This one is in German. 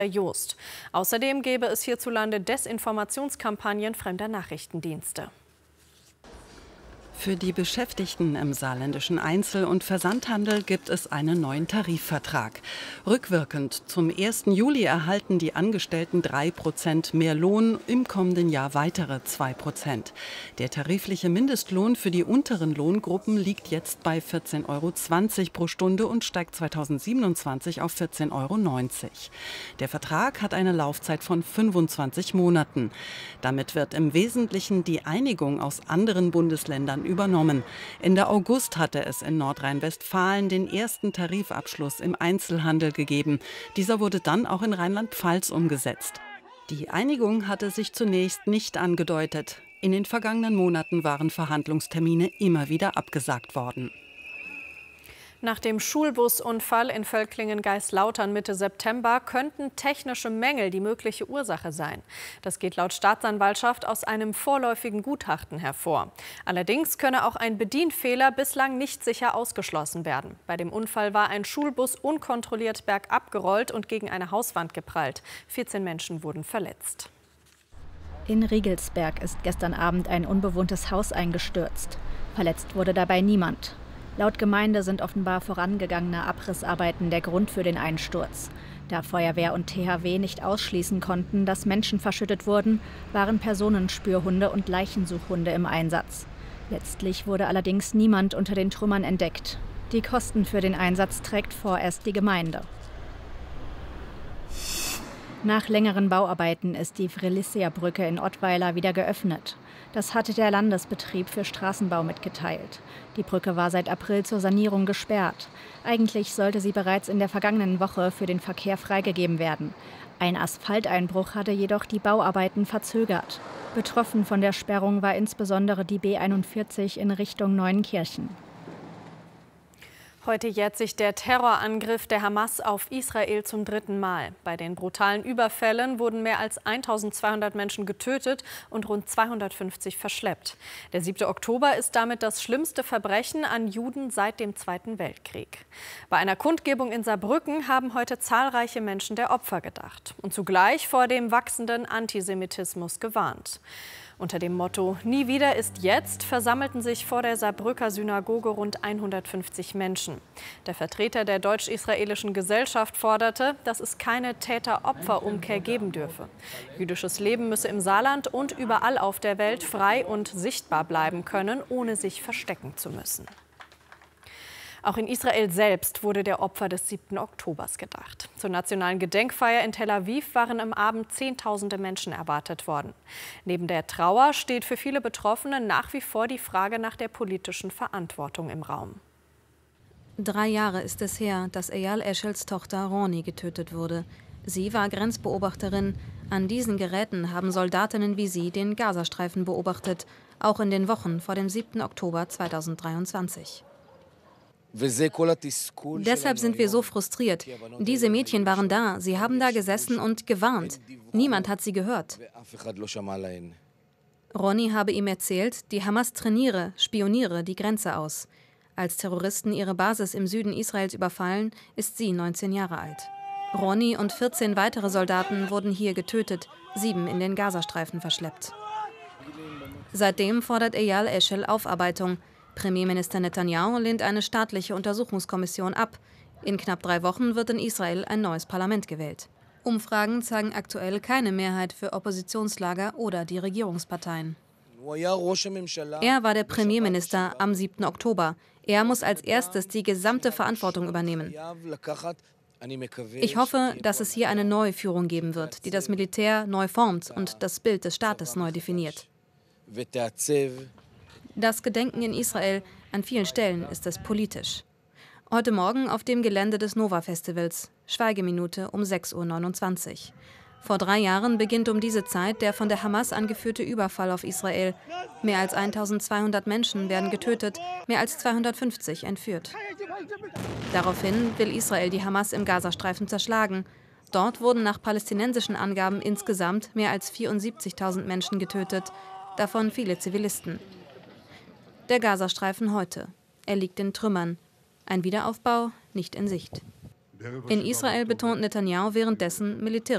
Jost. Außerdem gäbe es hierzulande Desinformationskampagnen fremder Nachrichtendienste. Für die Beschäftigten im saarländischen Einzel- und Versandhandel gibt es einen neuen Tarifvertrag. Rückwirkend zum 1. Juli erhalten die Angestellten 3% mehr Lohn, im kommenden Jahr weitere 2%. Der tarifliche Mindestlohn für die unteren Lohngruppen liegt jetzt bei 14,20 € pro Stunde und steigt 2027 auf 14,90 €. Der Vertrag hat eine Laufzeit von 25 Monaten. Damit wird im Wesentlichen die Einigung aus anderen Bundesländern übernommen. Ende August hatte es in Nordrhein-Westfalen den ersten Tarifabschluss im Einzelhandel gegeben. Dieser wurde dann auch in Rheinland-Pfalz umgesetzt. Die Einigung hatte sich zunächst nicht angedeutet. In den vergangenen Monaten waren Verhandlungstermine immer wieder abgesagt worden. Nach dem Schulbusunfall in Völklingen-Geislautern Mitte September könnten technische Mängel die mögliche Ursache sein. Das geht laut Staatsanwaltschaft aus einem vorläufigen Gutachten hervor. Allerdings könne auch ein Bedienfehler bislang nicht sicher ausgeschlossen werden. Bei dem Unfall war ein Schulbus unkontrolliert bergab gerollt und gegen eine Hauswand geprallt. 14 Menschen wurden verletzt. In Riegelsberg ist gestern Abend ein unbewohntes Haus eingestürzt. Verletzt wurde dabei niemand. Laut Gemeinde sind offenbar vorangegangene Abrissarbeiten der Grund für den Einsturz. Da Feuerwehr und THW nicht ausschließen konnten, dass Menschen verschüttet wurden, waren Personenspürhunde und Leichensuchhunde im Einsatz. Letztlich wurde allerdings niemand unter den Trümmern entdeckt. Die Kosten für den Einsatz trägt vorerst die Gemeinde. Nach längeren Bauarbeiten ist die Vrilicia-Brücke in Ottweiler wieder geöffnet. Das hatte der Landesbetrieb für Straßenbau mitgeteilt. Die Brücke war seit April zur Sanierung gesperrt. Eigentlich sollte sie bereits in der vergangenen Woche für den Verkehr freigegeben werden. Ein Asphalteinbruch hatte jedoch die Bauarbeiten verzögert. Betroffen von der Sperrung war insbesondere die B41 in Richtung Neuenkirchen. Heute jährt sich der Terrorangriff der Hamas auf Israel zum 3. Mal. Bei den brutalen Überfällen wurden mehr als 1200 Menschen getötet und rund 250 verschleppt. Der 7. Oktober ist damit das schlimmste Verbrechen an Juden seit dem Zweiten Weltkrieg. Bei einer Kundgebung in Saarbrücken haben heute zahlreiche Menschen der Opfer gedacht und zugleich vor dem wachsenden Antisemitismus gewarnt. Unter dem Motto »Nie wieder ist jetzt« versammelten sich vor der Saarbrücker Synagoge rund 150 Menschen. Der Vertreter der deutsch-israelischen Gesellschaft forderte, dass es keine Täter-Opfer-Umkehr geben dürfe. Jüdisches Leben müsse im Saarland und überall auf der Welt frei und sichtbar bleiben können, ohne sich verstecken zu müssen. Auch in Israel selbst wurde der Opfer des 7. Oktobers gedacht. Zur nationalen Gedenkfeier in Tel Aviv waren am Abend Zehntausende Menschen erwartet worden. Neben der Trauer steht für viele Betroffene nach wie vor die Frage nach der politischen Verantwortung im Raum. 3 Jahre ist es her, dass Eyal Eschels Tochter Roni getötet wurde. Sie war Grenzbeobachterin. An diesen Geräten haben Soldatinnen wie sie den Gazastreifen beobachtet, auch in den Wochen vor dem 7. Oktober 2023. Deshalb sind wir so frustriert. Diese Mädchen waren da, sie haben da gesessen und gewarnt. Niemand hat sie gehört. Roni habe ihm erzählt, die Hamas spioniere die Grenze aus. Als Terroristen ihre Basis im Süden Israels überfallen, ist sie 19 Jahre alt. Roni und 14 weitere Soldaten wurden hier getötet, 7 in den Gazastreifen verschleppt. Seitdem fordert Eyal Eschel Aufarbeitung. Premierminister Netanyahu lehnt eine staatliche Untersuchungskommission ab. In knapp 3 Wochen wird in Israel ein neues Parlament gewählt. Umfragen zeigen aktuell keine Mehrheit für Oppositionslager oder die Regierungsparteien. Er war der Premierminister am 7. Oktober. Er muss als erstes die gesamte Verantwortung übernehmen. Ich hoffe, dass es hier eine neue Führung geben wird, die das Militär neu formt und das Bild des Staates neu definiert. Das Gedenken in Israel, an vielen Stellen ist es politisch. Heute Morgen auf dem Gelände des Nova-Festivals, Schweigeminute um 6:29 Uhr. Vor 3 Jahren beginnt um diese Zeit der von der Hamas angeführte Überfall auf Israel. Mehr als 1200 Menschen werden getötet, mehr als 250 entführt. Daraufhin will Israel die Hamas im Gazastreifen zerschlagen. Dort wurden nach palästinensischen Angaben insgesamt mehr als 74.000 Menschen getötet, davon viele Zivilisten. Der Gazastreifen heute. Er liegt in Trümmern. Ein Wiederaufbau nicht in Sicht. In Israel betont Netanyahu währenddessen militärische